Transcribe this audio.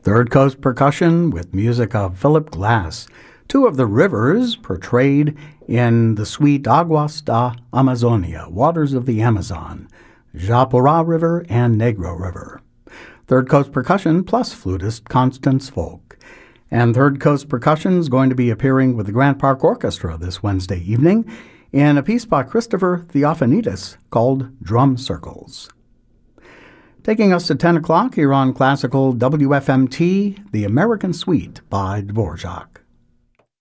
Third Coast Percussion with music of Philip Glass, two of the rivers portrayed in the suite Aguas da Amazonia, Waters of the Amazon, Japurá River and Negro River. Third Coast Percussion plus flutist Constance Folk. And Third Coast Percussion is going to be appearing with the Grant Park Orchestra this Wednesday evening in a piece by Christopher Theophanidis called Drum Circles. Taking us to 10 o'clock here on Classical WFMT, The American Suite by Dvorak.